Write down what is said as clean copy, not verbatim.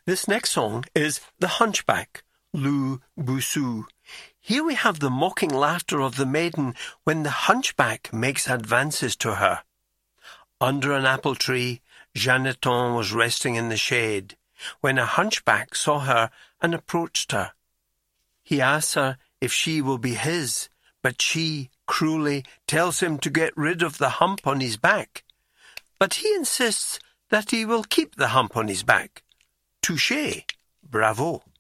This next song is The Hunchback, Lou Boussou. Here we have the mocking laughter of the maiden when the hunchback makes advances to her. Under an apple tree, Jeanneton was resting in the shade, when a hunchback saw her and approached her. He asks her if she will be his, but she, cruelly, tells him to get rid of the hump on his back. But he insists that he will keep the hump on his back. Touché! Bravo!